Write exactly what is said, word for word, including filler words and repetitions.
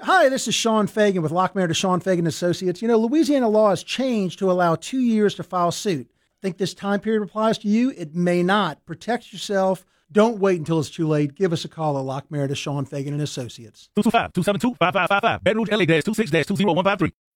Hi, this is Sean Fagan with Lockmayer to Sean Fagan Associates. You know, Louisiana law has changed to allow two years to file suit. Think this time period applies to you? It may not. Protect yourself. Don't wait until it's too late. Give us a call at Lockmayer to Sean Fagan and Associates. two two five, two seven two, five five five five. Baton Rouge, L A, two six two zero one five three.